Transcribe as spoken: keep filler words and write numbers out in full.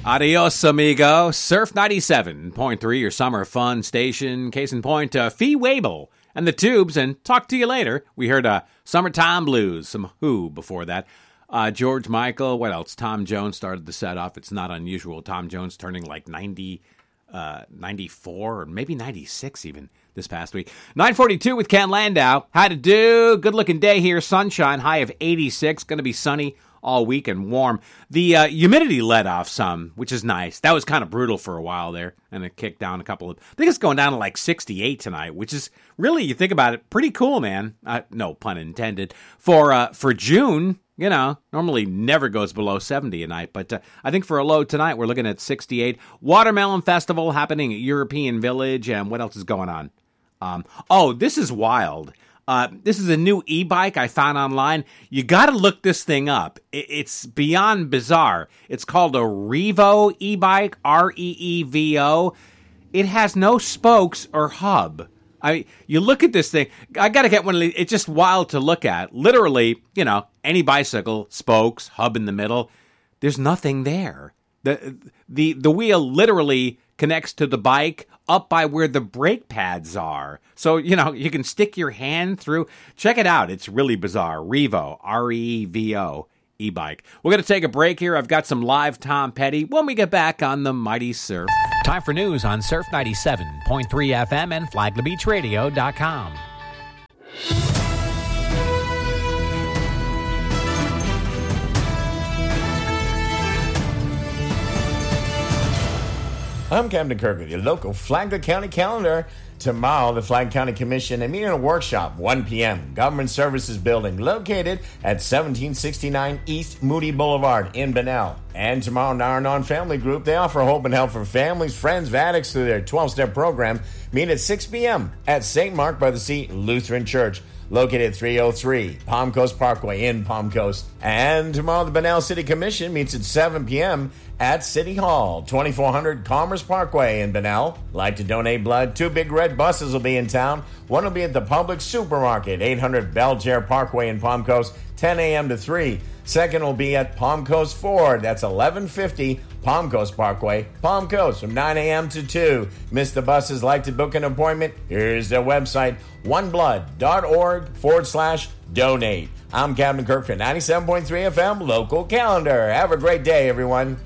Adios, amigo. Surf ninety-seven point three, your summer fun station. Case in point, uh, Fee Waybill and the Tubes, and talk to you later. We heard uh, Summertime Blues, some Who before that. Uh, George Michael, what else? Tom Jones started the set off. It's not unusual. Tom Jones turning like ninety, uh, ninety-four, or maybe ninety-six even this past week. nine forty-two with Ken Landau. How to do? Good looking day here. Sunshine, high of eighty-six. Going to be sunny all week and warm. The uh, humidity let off some, which is nice. That was kind of brutal for a while there, and it kicked down a couple of... I think it's going down to like sixty-eight tonight, which is really, you think about it, pretty cool, man. Uh, no pun intended. For uh, for June, you know, normally never goes below seventy a night, but uh, I think for a low tonight, we're looking at sixty-eight. Watermelon Festival happening at European Village, and what else is going on? Um, oh, this is wild. Uh, this is a new e-bike I found online. You got to look this thing up. It, it's beyond bizarre. It's called a Revo e-bike, R E E V O. It has no spokes or hub. I you look at this thing. I got to get one of these. It's just wild to look at. Literally, you know, any bicycle, spokes, hub in the middle. There's nothing there. The the the wheel literally connects to the bike up by where the brake pads are. So, you know, you can stick your hand through. Check it out. It's really bizarre. Revo, R E E V O, e-bike. We're going to take a break here. I've got some live Tom Petty when we get back on the Mighty Surf. Time for news on Surf ninety-seven point three F M and Flagler Beach Radio dot com. I'm Captain Kirk with your local Flagler County calendar. Tomorrow, the Flagler County Commission is meeting a workshop, one p.m. Government Services Building, located at seventeen sixty-nine East Moody Boulevard in Bunnell. And tomorrow, Narnon Family Group, they offer hope and help for families, friends of addicts through their twelve-step program. Meet at six p.m. at Saint Mark by the Sea Lutheran Church, located at three oh three Palm Coast Parkway in Palm Coast. And tomorrow, the Bunnell City Commission meets at seven p.m. at City Hall, twenty-four hundred Commerce Parkway in Bunnell. Like to donate blood? Two big red buses will be in town. One will be at the Public Supermarket, eight hundred Belchair Parkway in Palm Coast, ten a.m. to three. Second will be at Palm Coast Ford. That's eleven fifty Palm Coast Parkway, Palm Coast, from nine a.m. to two. Miss the buses, like to book an appointment? Here's their website, oneblood.org forward slash donate. I'm Captain Kirk for ninety-seven point three F M Local Calendar. Have a great day, everyone.